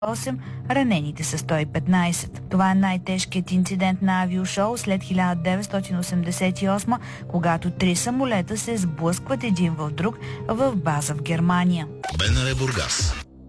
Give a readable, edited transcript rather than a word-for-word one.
8, ранените са 115. Това е най-тежкият инцидент на авиошоу след 1988, когато 3 самолета се сблъскват един в друг в база в Германия. БНР Бургас.